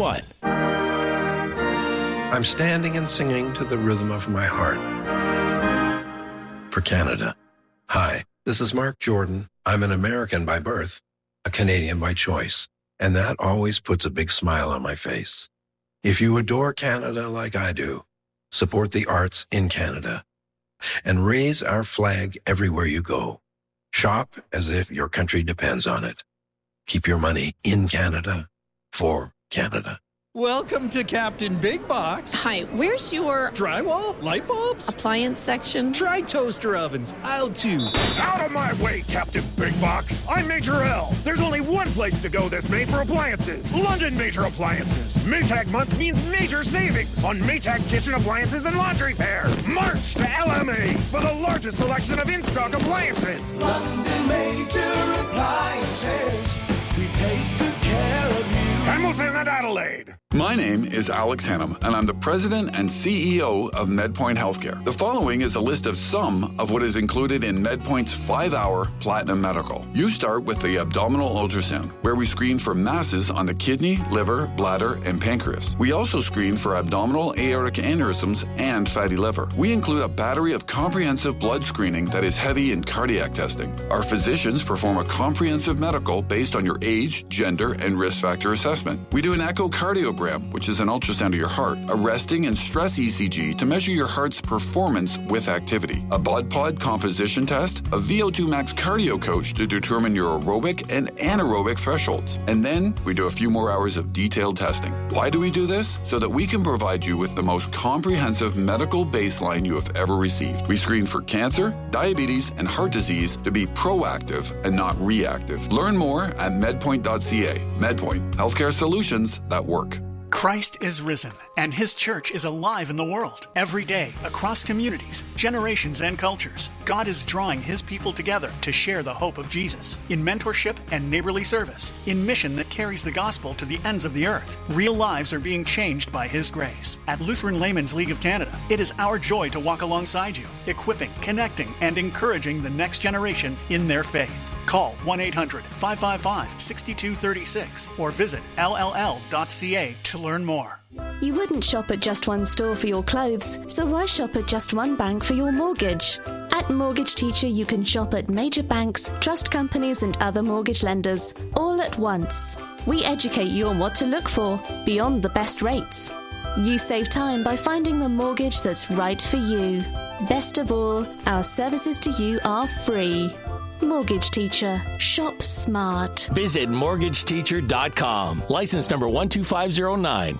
1. I'm standing and singing to the rhythm of my heart. For Canada. Hi, this is Mark Jordan. I'm an American by birth, a Canadian by choice, and that always puts a big smile on my face. If you adore Canada like I do, support the arts in Canada and raise our flag everywhere you go. Shop as if your country depends on it. Keep your money in Canada for Canada. Welcome to Captain Big Box. Hi, where's your Drywall? Light bulbs? appliance section? Try toaster ovens. Aisle 2. Out of my way, Captain Big Box. I'm Major L. There's only one place to go this May for appliances. London Major Appliances. Maytag month means major savings on Maytag kitchen appliances and laundry pair. March to LMA for the largest selection of in-stock appliances. London Major Appliances. We take good care of you. Hamilton and Adelaide. My name is Alex Hannum, and I'm the president and CEO of MedPoint Healthcare. The following is a list of some of what is included in MedPoint's 5-hour Platinum Medical. You start with the abdominal ultrasound, where we screen for masses on the kidney, liver, bladder, and pancreas. We also screen for abdominal aortic aneurysms and fatty liver. We include a battery of comprehensive blood screening that is heavy in cardiac testing. Our physicians perform a comprehensive medical based on your age, gender, and risk factor assessment. We do an echocardiogram, which is an ultrasound of your heart, a resting and stress ECG to measure your heart's performance with activity, a blood pod composition test, a VO2 max cardio coach to determine your aerobic and anaerobic thresholds. And then we do a few more hours of detailed testing. Why do we do this? So that we can provide you with the most comprehensive medical baseline you have ever received. We screen for cancer, diabetes, and heart disease to be proactive and not reactive. Learn more at medpoint.ca. MedPoint, healthcare solutions that work. Christ is risen, and His church is alive in the world. Every day, across communities, generations, and cultures, God is drawing His people together to share the hope of Jesus in mentorship and neighborly service, in mission that carries the gospel to the ends of the earth. Real lives are being changed by His grace. At Lutheran Laymen's League of Canada, it is our joy to walk alongside you, equipping, connecting, and encouraging the next generation in their faith. Call 1-800-555-6236 or visit lll.ca to learn more. You wouldn't shop at just one store for your clothes, so why shop at just one bank for your mortgage? At Mortgage Teacher, you can shop at major banks, trust companies, and other mortgage lenders, all at once. We educate you on what to look for, beyond the best rates. You save time by finding the mortgage that's right for you. Best of all, our services to you are free. Mortgage Teacher. Shop smart. Visit mortgageteacher.com. License number 12509.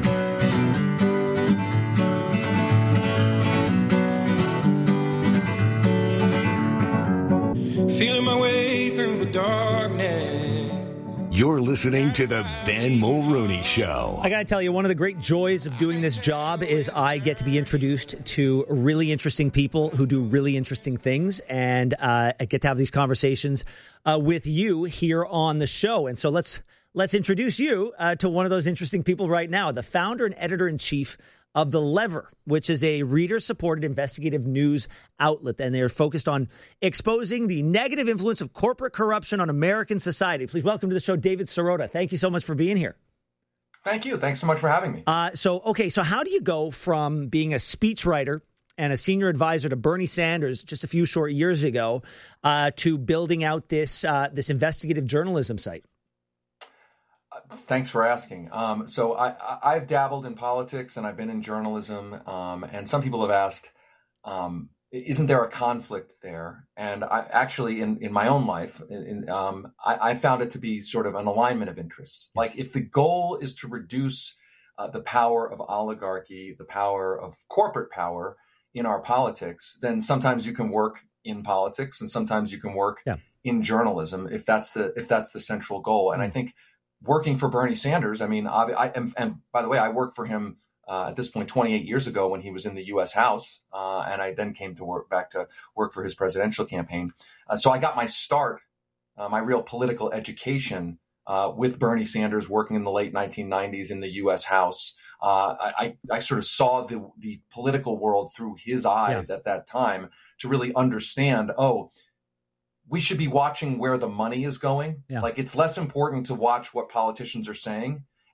Feeling my way through the darkness. You're listening to the Ben Mulrooney Show. I got to tell you, one of the great joys of doing this job is I get to be introduced to really interesting people who do really interesting things, and I get to have these conversations with you here on the show. And so let's introduce you to one of those interesting people right now, the founder and editor-in-chief of The Lever, which is a reader-supported investigative news outlet. And they're focused on exposing the negative influence of corporate corruption on American society. Please welcome to the show, David Sirota. Thank you so much for being here. Thank you. Thanks so much for having me. So how do you go from being a speechwriter and a senior advisor to Bernie Sanders just a few short years ago to building out this investigative journalism site? Thanks for asking. So I've dabbled in politics and I've been in journalism. And some people have asked, isn't there a conflict there? And I actually, in my own life, I found it to be sort of an alignment of interests. Like if the goal is to reduce the power of oligarchy, the power of corporate power in our politics, then sometimes you can work in politics and sometimes you can work in journalism if that's the central goal. And I think working for Bernie Sanders, I mean, and by the way, I worked for him at this point 28 years ago when he was in the U.S. House, and I then came to work for his presidential campaign. So I got my start, my real political education with Bernie Sanders working in the late 1990s in the U.S. House. I sort of saw the political world through his eyes at that time to really understand, we should be watching where the money is going. Yeah. Like it's less important to watch what politicians are saying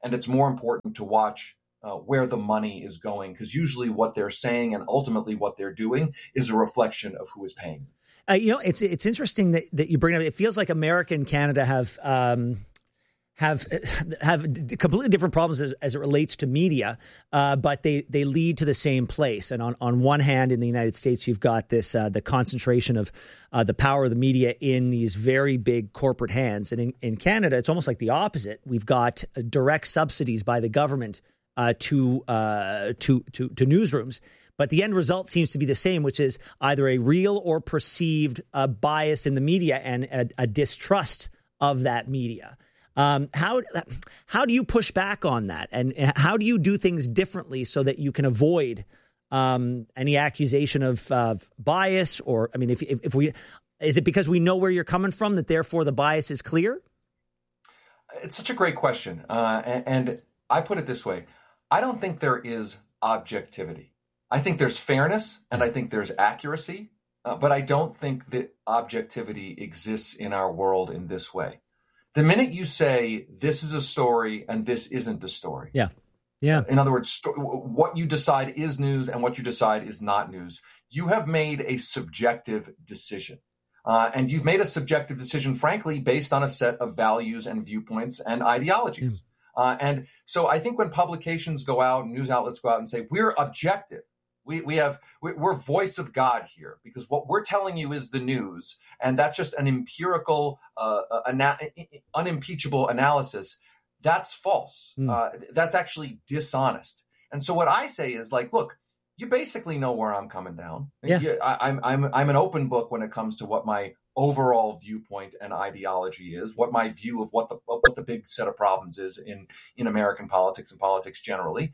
and it's more important to watch where the money is going, because usually what they're saying and ultimately what they're doing is a reflection of who is paying. It's interesting that you bring it up. It feels like America and Canada have completely different problems as it relates to media, but they lead to the same place. And on one hand, in the United States, you've got this the concentration of the power of the media in these very big corporate hands, and in Canada, it's almost like the opposite. We've got direct subsidies by the government to newsrooms. But the end result seems to be the same, which is either a real or perceived bias in the media and a distrust of that media. How do you push back on that? And how do you do things differently so that you can avoid any accusation of bias? Or, I mean, if we, is it because we know where you're coming from that therefore the bias is clear? It's such a great question. And I put it this way. I don't think there is objectivity. I think there's fairness and I think there's accuracy, but I don't think that objectivity exists in our world in this way. The minute you say this is a story and this isn't a story. Yeah. In other words, what you decide is news and what you decide is not news. You have made a subjective decision. And you've made a subjective decision, frankly, based on a set of values and viewpoints and ideologies. And so I think when publications go out and news outlets go out and say, we're objective, we're voice of God here, because what we're telling you is the news, and that's just an empirical, unimpeachable analysis. That's false. That's actually dishonest. And so what I say is like, look, you basically know where I'm coming down. Yeah. I'm an open book when it comes to what my overall viewpoint and ideology is, what my view of what the big set of problems is in American politics and politics generally.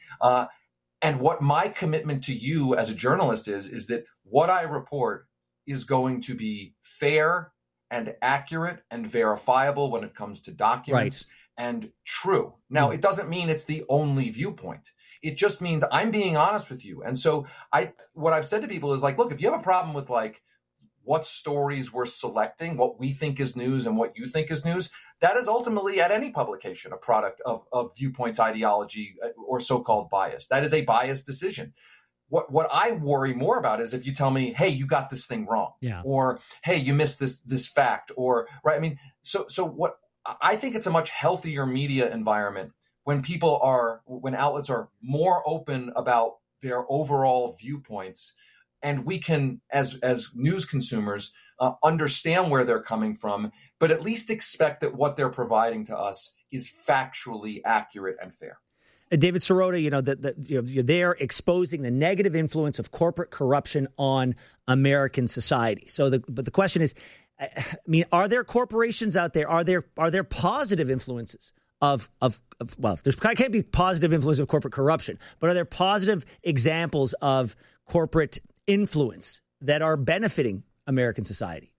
And what my commitment to you as a journalist is that what I report is going to be fair and accurate and verifiable when it comes to documents and true. Now, it doesn't mean it's the only viewpoint. It just means I'm being honest with you. And so what I've said to people is like, look, if you have a problem with like what stories we're selecting, what we think is news and what you think is news, that is ultimately at any publication a product of viewpoints, ideology, or so-called bias. That is a biased decision. What I worry more about is if you tell me, hey, you got this thing wrong, or hey, you missed this fact, or right. I mean, so what I think it's a much healthier media environment when outlets are more open about their overall viewpoints. And we can, as news consumers, understand where they're coming from, but at least expect that what they're providing to us is factually accurate and fair. David Sirota, you're there exposing the negative influence of corporate corruption on American society. So, but the question is, I mean, are there corporations out there? Are there positive influences of there can't be positive influence of corporate corruption, but are there positive examples of corporate influence that are benefiting American society?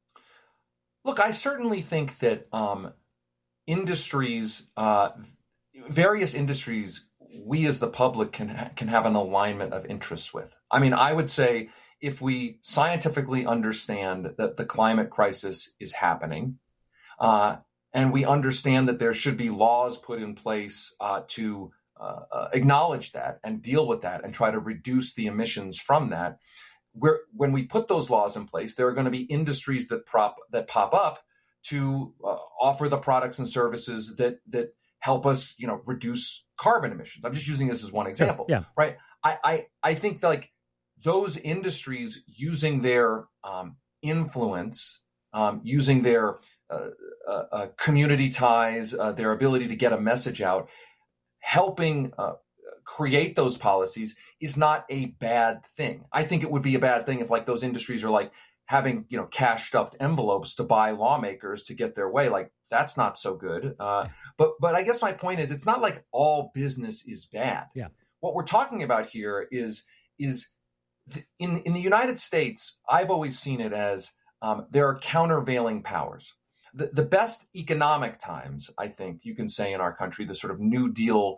Look, I certainly think that various industries, we as the public can have an alignment of interests with. I mean, I would say if we scientifically understand that the climate crisis is happening, and we understand that there should be laws put in place to acknowledge that and deal with that and try to reduce the emissions from that. When we put those laws in place, there are going to be industries that pop up to offer the products and services that help us, reduce carbon emissions. I'm just using this as one example, right? I think like those industries using their influence, using their community ties, their ability to get a message out, helping create those policies is not a bad thing. I think it would be a bad thing if like those industries are like having, cash stuffed envelopes to buy lawmakers to get their way. Like that's not so good. But I guess my point is it's not like all business is bad. Yeah. What we're talking about here is in the United States, I've always seen it as there are countervailing powers. The best economic times, I think you can say in our country, the sort of New Deal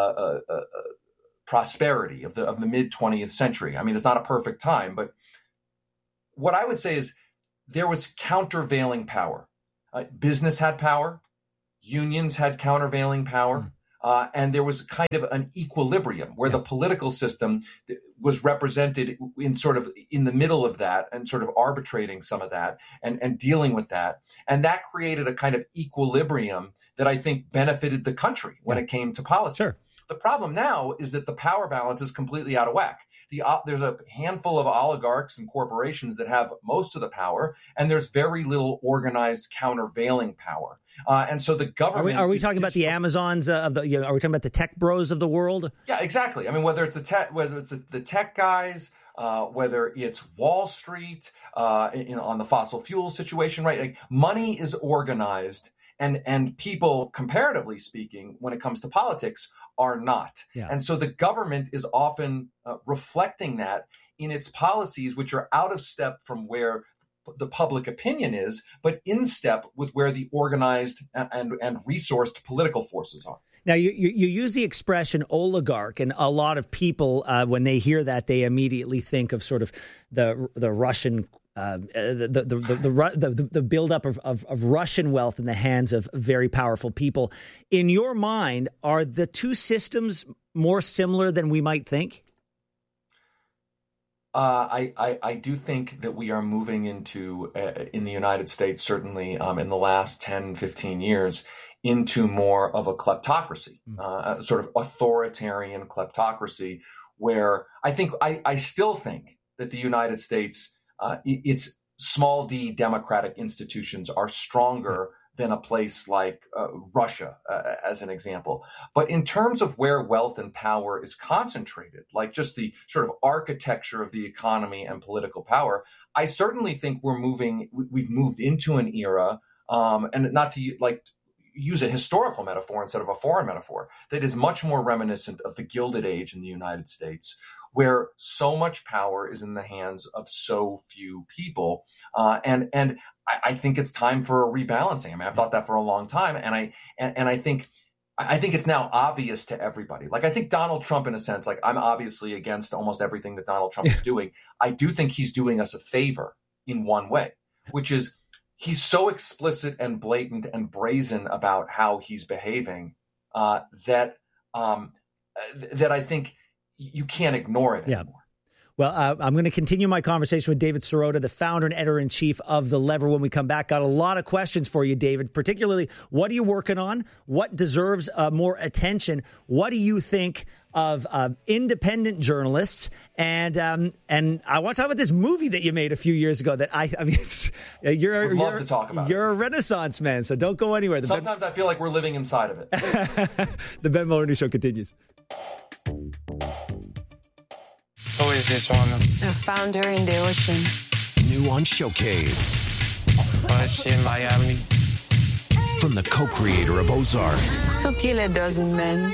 prosperity of the mid 20th century. I mean, it's not a perfect time, but what I would say is there was countervailing power. Business had power. Unions had countervailing power. And there was kind of an equilibrium where the political system was represented in sort of in the middle of that and sort of arbitrating some of that and dealing with that. And that created a kind of equilibrium that I think benefited the country when it came to policy. Sure. The problem now is that the power balance is completely out of whack. There's a handful of oligarchs and corporations that have most of the power, and there's very little organized countervailing power. And so the government... Are we talking about the Amazons of the? Are we talking about the tech bros of the world? Yeah, exactly. I mean, whether it's the tech guys, whether it's Wall Street, on the fossil fuel situation, right? Like, money is organized, and people, comparatively speaking, when it comes to politics, are not. Yeah. And so the government is often reflecting that in its policies, which are out of step from where the public opinion is, but in step with where the organized and resourced political forces are. Now, you use the expression oligarch, and a lot of people, when they hear that, they immediately think of sort of the Russian the buildup of Russian wealth in the hands of very powerful people. In your mind, are the two systems more similar than we might think? I do think that we are moving into, in the United States, certainly in the last 10, 15 years, into more of a kleptocracy, a sort of authoritarian kleptocracy, where I still think that the United States, its small d democratic institutions are stronger than a place like Russia, as an example. But in terms of where wealth and power is concentrated, like just the sort of architecture of the economy and political power, I certainly think we've moved into an era, and not to use a historical metaphor instead of a foreign metaphor, that is much more reminiscent of the Gilded Age in the United States, where so much power is in the hands of so few people. And I think it's time for a rebalancing. I mean, I've thought that for a long time. And I think it's now obvious to everybody. Like, I think Donald Trump, in a sense, like, I'm obviously against almost everything that Donald Trump is doing. I do think he's doing us a favor in one way, which is he's so explicit and blatant and brazen about how he's behaving that I think you can't ignore it anymore. Well, I'm going to continue my conversation with David Sirota, the founder and editor-in-chief of The Lever, when we come back. Got a lot of questions for you, David, particularly what are you working on? What deserves more attention? What do you think of independent journalists? And I want to talk about this movie that you made a few years ago that I mean, We'd love to talk about. You're a Renaissance man, so don't go anywhere. Sometimes I feel like we're living inside of it. The Ben Mulroney Show continues. Who is this one? A founder in the ocean. New on Showcase. In Miami. From the co-creator of Ozark. So kill a dozen men.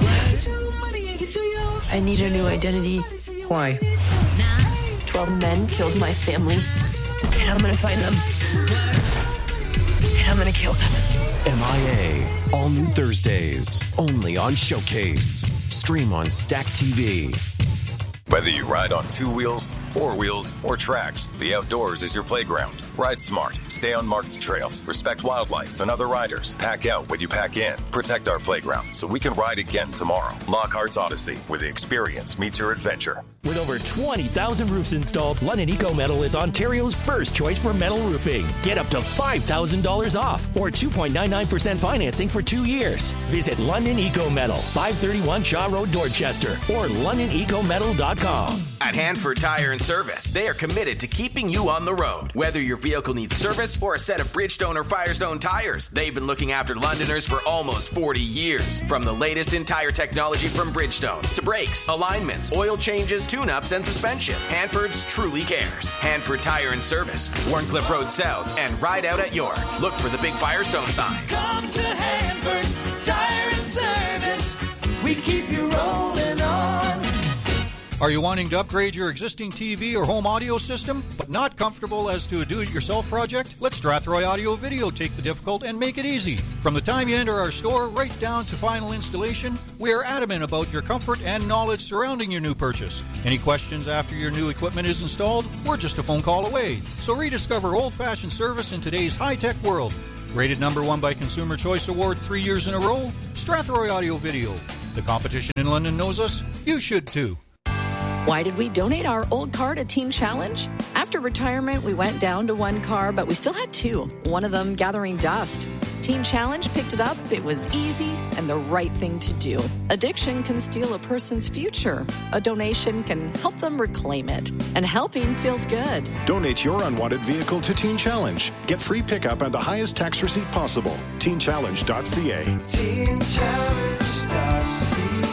I need a new identity. Why? 12 men killed my family. And I'm gonna find them. And I'm gonna kill them. MIA. All new Thursdays. Only on Showcase. Stream on Stack TV. Whether you ride on 2 wheels, 4 wheels, or tracks, the outdoors is your playground. Ride smart. Stay on marked trails. Respect wildlife and other riders. Pack out what you pack in. Protect our playground so we can ride again tomorrow. Lockhart's Odyssey, where the experience meets your adventure. With over 20,000 roofs installed, London Eco Metal is Ontario's first choice for metal roofing. Get up to $5,000 off or 2.99% financing for 2 years. Visit London Eco Metal, 531 Shaw Road, Dorchester, or LondonEcoMetal.com. At Hanford Tire and Service, they are committed to keeping you on the road. Whether your vehicle needs service or a set of Bridgestone or Firestone tires, they've been looking after Londoners for almost 40 years. From the latest in tire technology from Bridgestone to brakes, alignments, oil changes, tune-ups, and suspension, Hanford's truly cares. Hanford Tire and Service, Warncliffe Road South, and right out at York. Look for the big Firestone sign. Come to Hanford Tire and Service. We keep you rolling on. Are you wanting to upgrade your existing TV or home audio system, but not comfortable as to a do-it-yourself project? Let Strathroy Audio Video take the difficult and make it easy. From the time you enter our store right down to final installation, we are adamant about your comfort and knowledge surrounding your new purchase. Any questions after your new equipment is installed? We're just a phone call away. So rediscover old-fashioned service in today's high-tech world. Rated #1 by Consumer Choice Award 3 years in a row, Strathroy Audio Video. The competition in London knows us. You should too. Why did we donate our old car to Teen Challenge? After retirement, we went down to one car, but we still had two, one of them gathering dust. Teen Challenge picked it up. It was easy and the right thing to do. Addiction can steal a person's future. A donation can help them reclaim it. And helping feels good. Donate your unwanted vehicle to Teen Challenge. Get free pickup and the highest tax receipt possible. TeenChallenge.ca. TeenChallenge.ca.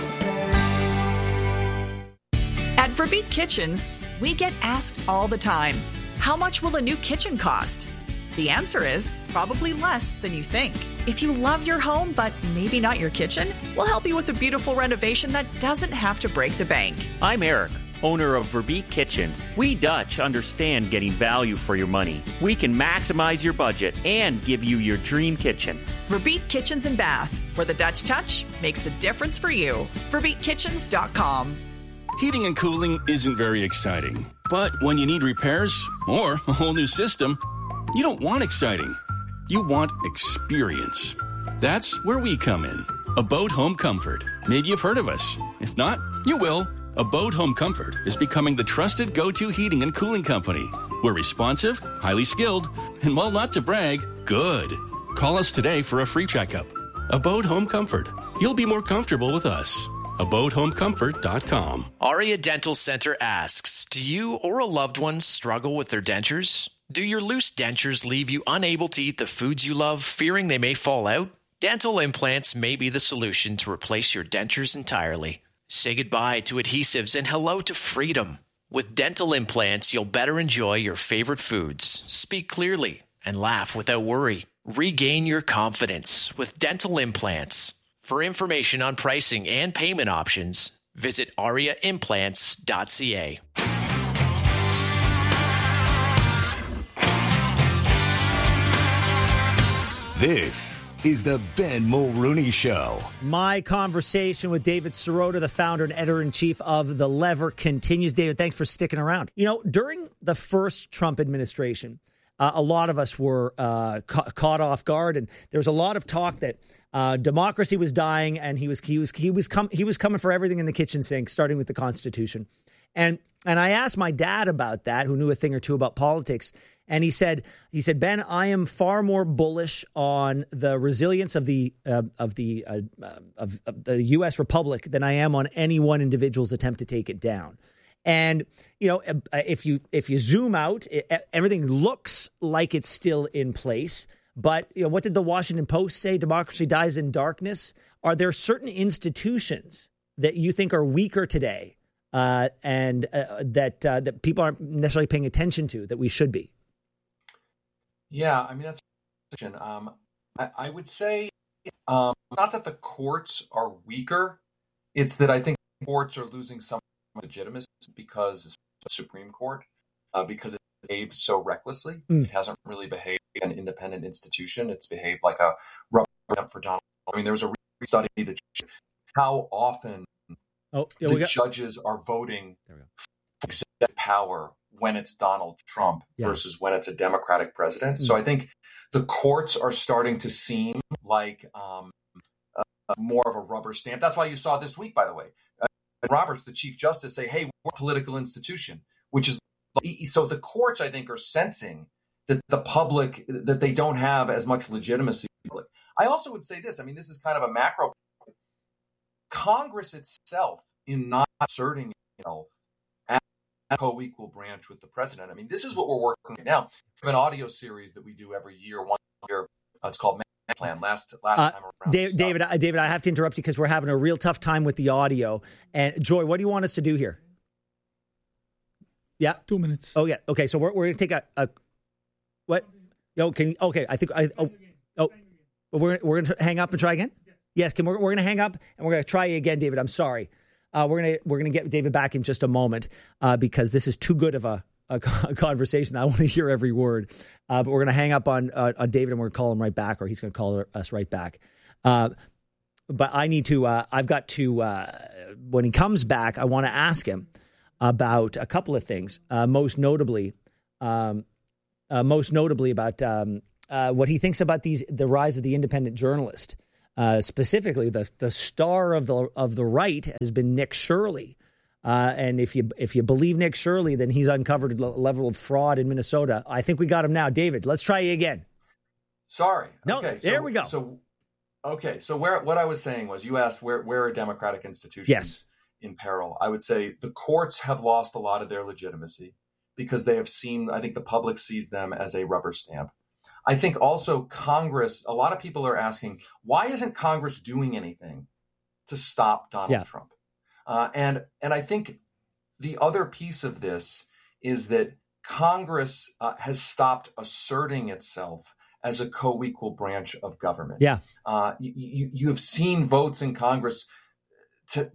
At Verbeet Kitchens, we get asked all the time, how much will a new kitchen cost? The answer is probably less than you think. If you love your home, but maybe not your kitchen, we'll help you with a beautiful renovation that doesn't have to break the bank. I'm Eric, owner of Verbeet Kitchens. We Dutch understand getting value for your money. We can maximize your budget and give you your dream kitchen. Verbeet Kitchens and Bath, where the Dutch touch makes the difference for you. VerbeetKitchens.com. Heating and cooling isn't very exciting. But when you need repairs or a whole new system, you don't want exciting. You want experience. That's where we come in. Abode Home Comfort. Maybe you've heard of us. If not, you will. Abode Home Comfort is becoming the trusted go-to heating and cooling company. We're responsive, highly skilled, and while not to brag, good. Call us today for a free checkup. Abode Home Comfort. You'll be more comfortable with us. AbodeHomeComfort.com. Aria Dental Center asks, do you or a loved one struggle with their dentures? Do your loose dentures leave you unable to eat the foods you love, fearing they may fall out? Dental implants may be the solution to replace your dentures entirely. Say goodbye to adhesives and hello to freedom. With dental implants, you'll better enjoy your favorite foods, speak clearly, and laugh without worry. Regain your confidence with dental implants. For information on pricing and payment options, visit ariaimplants.ca. This is the Ben Mulrooney Show. My conversation with David Sirota, the founder and editor-in-chief of The Lever, continues. David, thanks for sticking around. You know, during the first Trump administration, a lot of us were caught off guard, and there was a lot of talk that democracy was dying, and he was coming for everything in the kitchen sink, starting with the Constitution. And I asked my dad about that, who knew a thing or two about politics, and he said, Ben, I am far more bullish on the resilience of the U.S. Republic than I am on any one individual's attempt to take it down. And, you know, if you zoom out, everything looks like it's still in place. But, you know, what did the Washington Post say? Democracy dies in darkness. Are there certain institutions that you think are weaker today that people aren't necessarily paying attention to that we should be? Yeah, I mean, that's a question. I would say not that the courts are weaker. It's that I think courts are losing some legitimacy because the Supreme Court, because it behaved so recklessly. It hasn't really behaved like an independent institution. It's behaved like a rubber stamp for Donald Trump. I mean, there was a study that showed how often the judges are voting for executive power when it's Donald Trump versus when it's a Democratic president. So I think the courts are starting to seem like more of a rubber stamp. That's why you saw this week, by the way, Roberts, the Chief Justice, say, hey, we're a political institution, which is so the courts, I think, are sensing that the public, that they don't have as much legitimacy. I also would say this. I mean, this is kind of a macro. Congress itself, in not asserting itself as a co-equal branch with the president. I mean, this is what we're working on now. We have an audio series that we do every year, 1 year. It's called Plan. Last time around. David, I have to interrupt you because we're having a real tough time with the audio. And Joy, what do you want us to do here? Yeah, 2 minutes. Oh yeah. Okay, so we're going to take a what? Yo, can okay? I think we're going to hang up and try again. Yes, we're going to hang up and we're going to try again, David. I'm sorry. We're going to get David back in just a moment because this is too good of a conversation. I want to hear every word. But we're going to hang up on David and we're going to call him right back, or he's going to call us right back. But I need to. I've got to. When he comes back, I want to ask him about a couple of things. Most notably about what he thinks about the rise of the independent journalist. Specifically, the star of the right has been Nick Shirley. And if you believe Nick Shirley, then he's uncovered a level of fraud in Minnesota. I think we got him now. David, let's try you again. Sorry. No, okay, there we go. So what I was saying was, you asked where are democratic institutions in peril. I would say the courts have lost a lot of their legitimacy because they have seen, I think the public sees them as a rubber stamp. I think also Congress, a lot of people are asking, why isn't Congress doing anything to stop Donald Trump? And I think the other piece of this is that Congress has stopped asserting itself as a co-equal branch of government. Yeah, you have seen votes in Congress to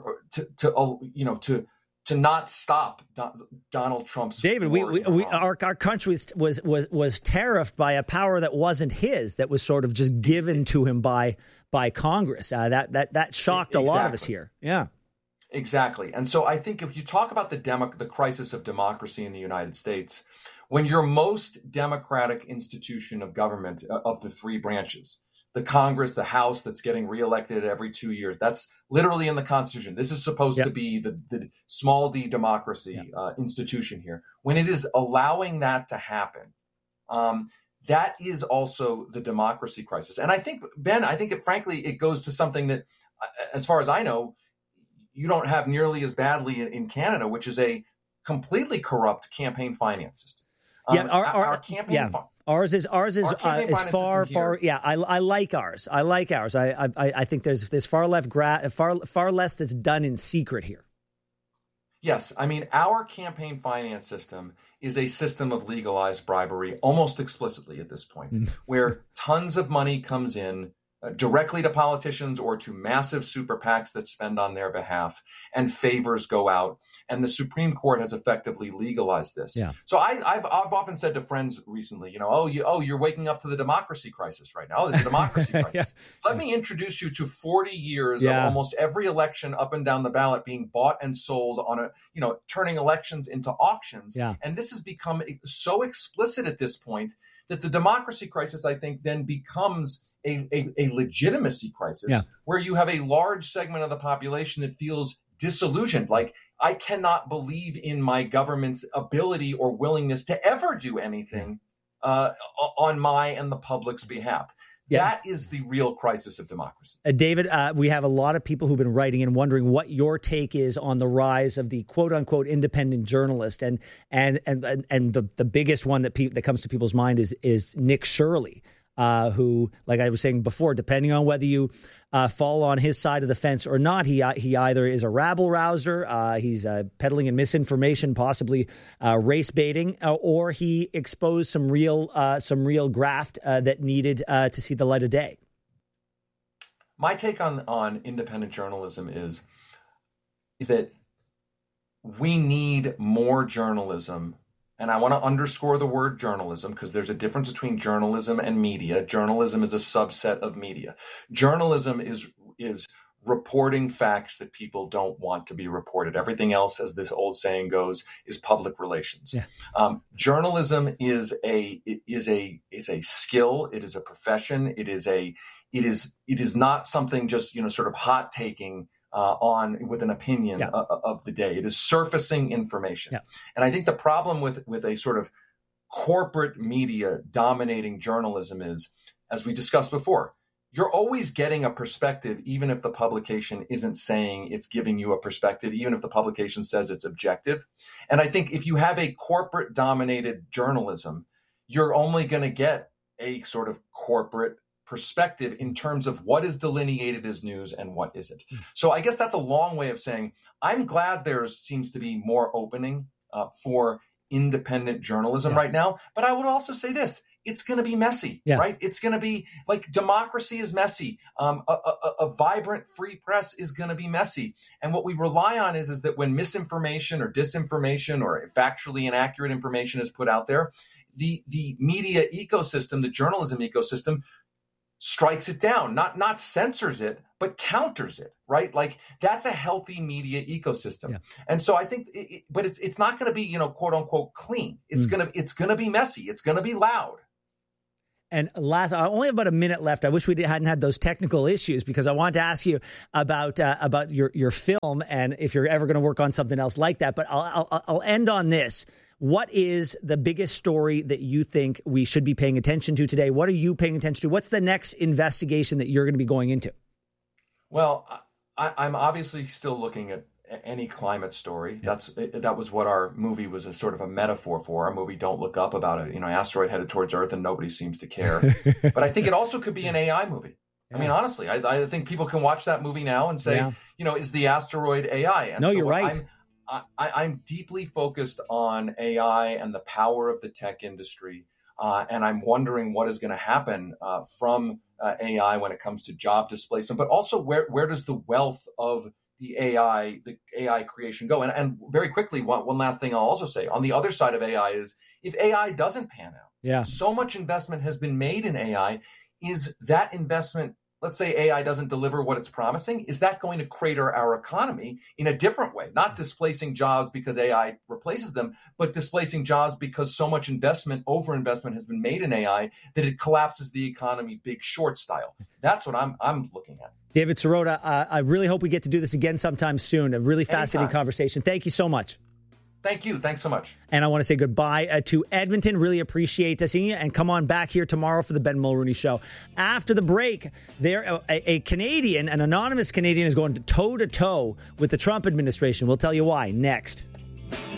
not stop Donald Trump's. David, our country was tariffed by a power that wasn't his, that was sort of just given to him by Congress. That shocked a lot of us here. Yeah. Exactly. And so I think if you talk about the crisis of democracy in the United States, when your most democratic institution of government, of the three branches, the Congress, the House that's getting reelected every 2 years, that's literally in the Constitution. This is supposed to be the small d democracy institution here. When it is allowing that to happen, that is also the democracy crisis. And I think, Ben, frankly, it goes to something that, as far as I know, you don't have nearly as badly in Canada, which is a completely corrupt campaign finance system. Our campaign ours is far. Yeah, I like ours. I think there's far less that's done in secret here. Yes, I mean, our campaign finance system is a system of legalized bribery, almost explicitly at this point, where tons of money comes in directly to politicians or to massive super PACs that spend on their behalf, and favors go out. And the Supreme Court has effectively legalized this. Yeah. So I've often said to friends recently, you're waking up to the democracy crisis right now. Oh, there's a democracy crisis. Let me introduce you to 40 years of almost every election up and down the ballot being bought and sold on turning elections into auctions. Yeah. And this has become so explicit at this point that the democracy crisis, I think, then becomes a legitimacy crisis where you have a large segment of the population that feels disillusioned. Like, I cannot believe in my government's ability or willingness to ever do anything on my and the public's behalf. That is the real crisis of democracy. David, we have a lot of people who've been writing and wondering what your take is on the rise of the quote unquote independent journalist, and the biggest one that comes to people's mind is Nick Shirley, who, like I was saying before, depending on whether you fall on his side of the fence or not, he either is a rabble rouser, he's peddling in misinformation, possibly race baiting, or he exposed some real graft that needed to see the light of day. My take on independent journalism is that we need more journalism. And I want to underscore the word journalism because there's a difference between journalism and media. Journalism is a subset of media. Journalism is reporting facts that people don't want to be reported. Everything else, as this old saying goes, is public relations. Yeah. Journalism is a skill. It is a profession. It is not something just sort of hot taking on with an opinion of the day. It is surfacing information. Yeah. And I think the problem with a sort of corporate media dominating journalism is, as we discussed before, you're always getting a perspective, even if the publication isn't saying it's giving you a perspective, even if the publication says it's objective. And I think if you have a corporate dominated journalism, you're only going to get a sort of corporate perspective in terms of what is delineated as news and what isn't. So I guess that's a long way of saying I'm glad there seems to be more opening for independent journalism right now. But I would also say this: it's going to be messy, right? It's going to be like democracy is messy. A vibrant free press is going to be messy. And what we rely on is that when misinformation or disinformation or factually inaccurate information is put out there, the media ecosystem, the journalism ecosystem, strikes it down, not censors it, but counters it, right? Like that's a healthy media ecosystem. Yeah. And so I think, but it's not going to be, quote unquote clean. It's going to be messy. It's going to be loud. And I only have about a minute left. I wish we hadn't had those technical issues because I wanted to ask you about your film and if you're ever going to work on something else like that. But I'll end on this. What is the biggest story that you think we should be paying attention to today? What are you paying attention to? What's the next investigation that you're going to be going into? Well, I'm obviously still looking at any climate story. That was what our movie was a sort of a metaphor for. Our movie Don't Look Up about an asteroid headed towards Earth and nobody seems to care. But I think it also could be an AI movie. Yeah. I mean, honestly, I think people can watch that movie now and say, is the asteroid AI? And no, you're right. I'm deeply focused on AI and the power of the tech industry. And I'm wondering what is going to happen from AI when it comes to job displacement, but also where does the wealth of the AI creation go? And very quickly, one last thing I'll also say on the other side of AI is if AI doesn't pan out, so much investment has been made in AI. Is that investment, let's say AI doesn't deliver what it's promising, is that going to crater our economy in a different way? Not displacing jobs because AI replaces them, but displacing jobs because so much overinvestment has been made in AI that it collapses the economy Big Short style. That's what I'm looking at. David Sirota, I really hope we get to do this again sometime soon. A really fascinating conversation. Thank you so much. Thank you. Thanks so much. And I want to say goodbye to Edmonton. Really appreciate seeing you. And come on back here tomorrow for the Ben Mulrooney Show. After the break, a Canadian, an anonymous Canadian, is going toe-to-toe with the Trump administration. We'll tell you why next.